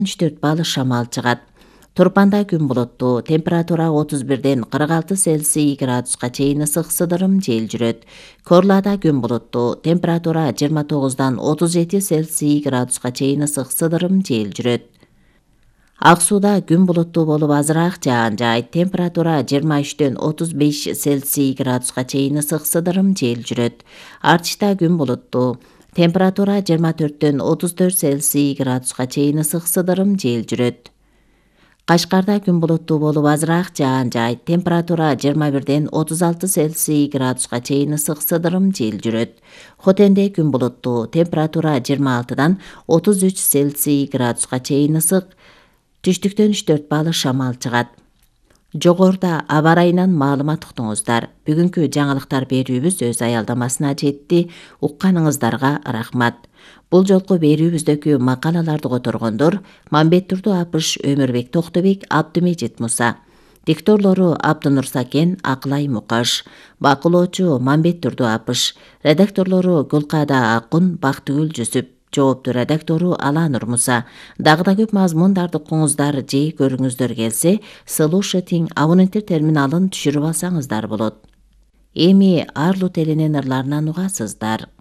балл шамал чыгат. Турпанда күн булуттуу, температура 31-ден 46 Цельсий градуска чейин ысык сыдырым жел жүрөт. Корлада күн булуттуу, температура 29-дан 37 Цельсий градуска чейин ысык сыдырым жел жүрөт. Ак сууда күн булуттуу болуп азыраак жаан жаайт, температура 23-ден 35 Цельсий градуска чейин ысык сыдырым жел жүрөт. Артышта күн булуттуу, температура 24-ден 34 Цельсий градуска чейин ысык сыдырым жел жүрөт. Кашкарда күн булуттуу болуп азыраак жаан жаайт, температура 21-ден 36 Цельсий градуска чейин ысык сыдырым жел жүрөт. Хотенде күн булуттуу, температура 26-дан 33 Цельсий градуска чейин ысык, түштүктөн 3-4 балл шамал чыгат. Жогоруда аба ырайынан маалымат уктуңуздар. Бүгүнкү жаңылыктар берүүбүз өз аялдамасына жетти. Укканыңыздарга рахмат. Бул жолку берүүбүздөгү макалаларды которгондор Мамбеттурду Апыш, Өмүрбек Токтобек, Абдымежит Муса. Дикторлору Абдынур Сакен, Акылай Мукаш. Бакылоочу Мамбеттурду Апыш. Редакторлору Гүлкада Акун, Бактыгүл Жүсүп. Жоопту редактору Аланур Муса. Дагы да көп мазмундарды укуңуздар же көрүңүздөр келсе, слушатинг абоненттер терминалын түшүрүп алсаңыздар болот. Эми Арлу теленен ырларынан угасыздар.